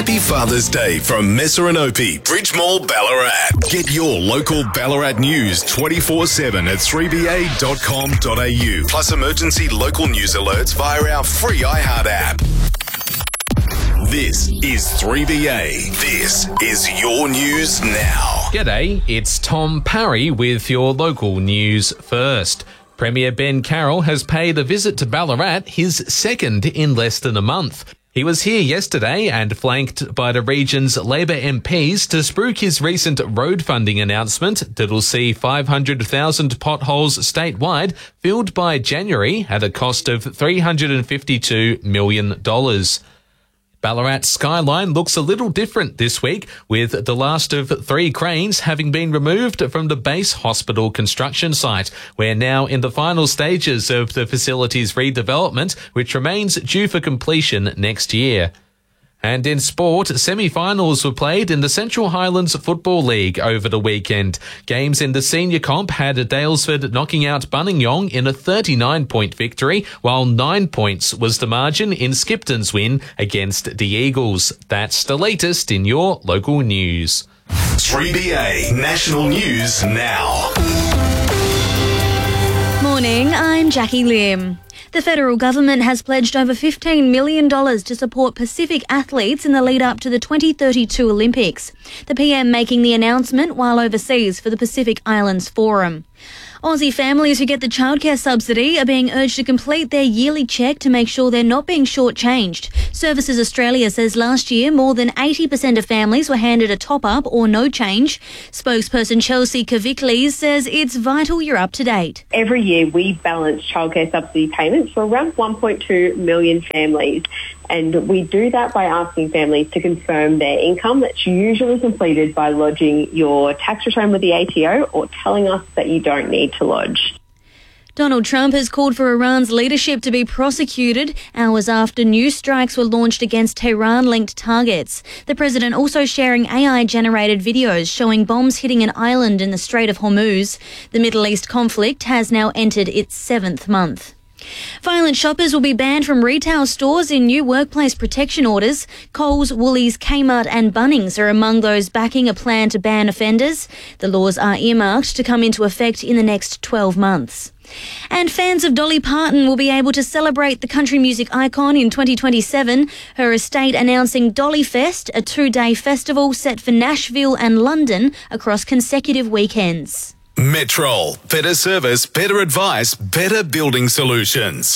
Happy Father's Day from Messer and Opie, Bridge Mall, Ballarat. Get your local Ballarat news 24/7 at 3ba.com.au. Plus emergency local news alerts via our free iHeart app. This is 3BA. This is your news now. G'day, it's Tom Parry with your local news first. Premier Ben Carroll has paid a visit to Ballarat, his second in less than a month. He was here yesterday and flanked by the region's Labor MPs to spruik his recent road funding announcement that'll see 500,000 potholes statewide filled by January at a cost of $352 million. Ballarat's skyline looks a little different this week, with the last of 3 cranes having been removed from the base hospital construction site. We're now in the final stages of the facility's redevelopment, which remains due for completion next year. And in sport, semi-finals were played in the Central Highlands Football League over the weekend. Games in the senior comp had Daylesford knocking out Buninyong in a 39-point victory, while 9 points was the margin in Skipton's win against the Eagles. That's the latest in your local news. 3BA National News Now. Morning, I'm Jackie Lim. The federal government has pledged over $15 million to support Pacific athletes in the lead up to the 2032 Olympics. The PM making the announcement while overseas for the Pacific Islands Forum. Aussie families who get the childcare subsidy are being urged to complete their yearly check to make sure they're not being shortchanged. Services Australia says last year more than 80% of families were handed a top-up or no change. Spokesperson Chelsea Kaviklis says it's vital you're up to date. Every year we balance childcare subsidy payments for around 1.2 million families. And we do that by asking families to confirm their income. That's usually completed by lodging your tax return with the ATO or telling us that you don't need to lodge. Donald Trump has called for Iran's leadership to be prosecuted hours after new strikes were launched against Tehran-linked targets. The president also sharing AI-generated videos showing bombs hitting an island in the Strait of Hormuz. The Middle East conflict has now entered its 7th month. Violent shoppers will be banned from retail stores in new workplace protection orders. Coles, Woolies, Kmart and Bunnings are among those backing a plan to ban offenders. The laws are earmarked to come into effect in the next 12 months. And fans of Dolly Parton will be able to celebrate the country music icon in 2027. Her estate announcing Dolly Fest, a 2-day festival set for Nashville and London across consecutive weekends. Metrol. Better service, better advice, better building solutions.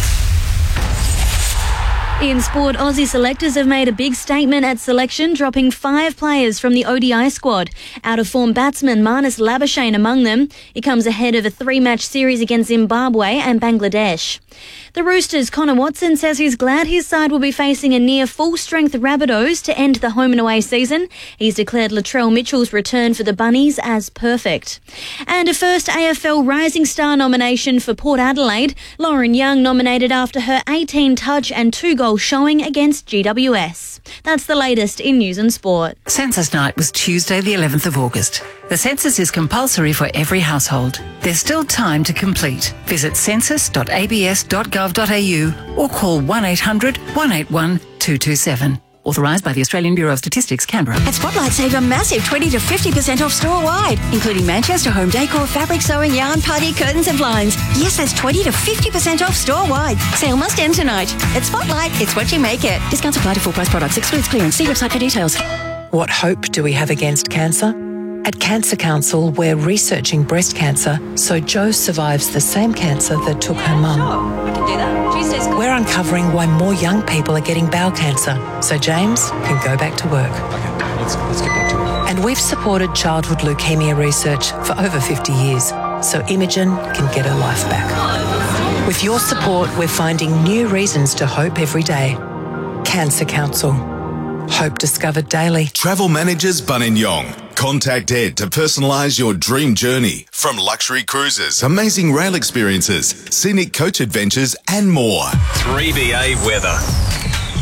In sport, Aussie selectors have made a big statement at selection, dropping 5 players from the ODI squad. Out-of-form batsman Marnus Labuschagne among them. It comes ahead of a 3-match series against Zimbabwe and Bangladesh. The Roosters' Connor Watson says he's glad his side will be facing a near full-strength Rabbitohs to end the home and away season. He's declared Latrell Mitchell's return for the Bunnies as perfect. And a first AFL Rising Star nomination for Port Adelaide. Lauren Young nominated after her 18-touch and 2-goal showing against GWS. That's the latest in news and sport. Census night was Tuesday the 11th of August. The census is compulsory for every household. There's still time to complete. Visit census.abs.gov.au or call 1800 181 227. Authorised by the Australian Bureau of Statistics, Canberra. At Spotlight, save a massive 20 to 50% off store-wide, including Manchester home decor, fabric sewing, yarn, party, curtains and blinds. Yes, that's 20 to 50% off store-wide. Sale must end tonight. At Spotlight, it's what you make it. Discounts apply to full-price products. Excludes clearance. See website for details. What hope do we have against cancer? At Cancer Council, we're researching breast cancer so Jo survives the same cancer that took her mum. Sure, I can do that. Tuesday's good. We're uncovering why more young people are getting bowel cancer so James can go back to work. Okay, let's get back to work. And we've supported childhood leukemia research for over 50 years so Imogen can get her life back. With your support, we're finding new reasons to hope every day. Cancer Council. Hope discovered daily. Travel Managers Buninyong. Contact Ed to personalise your dream journey. From luxury cruises, amazing rail experiences, scenic coach adventures and more. 3BA Weather.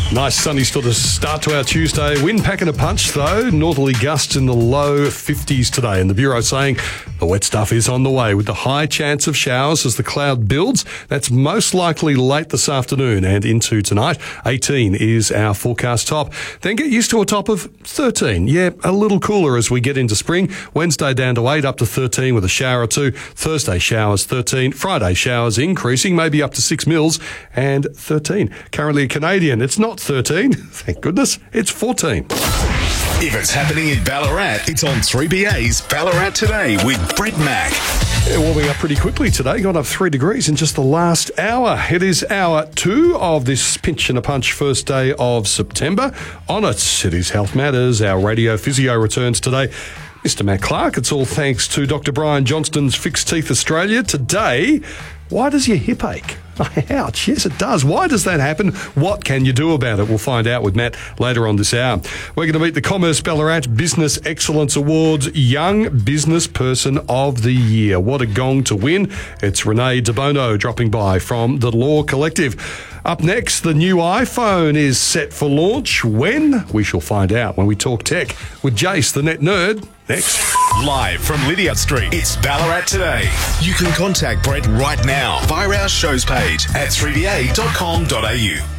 Nice sunny sort of start to our Tuesday. Wind packing a punch, though. Northerly gusts in the low 50s today. And the Bureau saying the wet stuff is on the way with the high chance of showers as the cloud builds. That's most likely late this afternoon and into tonight. 18 is our forecast top. Then get used to a top of 13. Yeah, a little cooler as we get into spring. Wednesday down to 8, up to 13 with a shower or two. Thursday showers 13. Friday showers increasing, maybe up to 6 mils and 13. Currently a Canadian. It's not 13, thank goodness, it's 14. If it's happening in Ballarat, it's on 3BA's Ballarat Today with Brett Mack. Yeah, warming up pretty quickly today. Got up 3 degrees in just the last hour. It is hour 2 of this Pinch and a Punch first day of September. On it is Health Matters. Our radio physio returns today. Mr. Matt Clark, it's all thanks to Dr. Brian Johnston's Fixed Teeth Australia. Today, why does your hip ache? Ouch, yes it does. Why does that happen? What can you do about it? We'll find out with Matt later on this hour. We're going to meet the Commerce Ballarat Business Excellence Awards Young Business Person of the Year. What a gong to win. It's Renee DeBono dropping by from the Law Collective. Up next, the new iPhone is set for launch. When? We shall find out when we talk tech with Jace, the Net Nerd. Next. Live from Lydiard Street, it's Ballarat Today. You can contact Brett right now via our shows page at 3ba.com.au.